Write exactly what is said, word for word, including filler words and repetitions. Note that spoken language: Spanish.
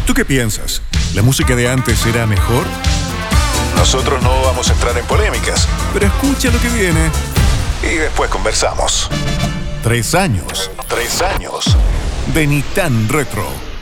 ¿Tú qué piensas? ¿La música de antes era mejor? Nosotros no vamos a entrar en polémicas, Pero escucha lo que viene. y después conversamos. Tres años Tres años. de Ni Tan Retro.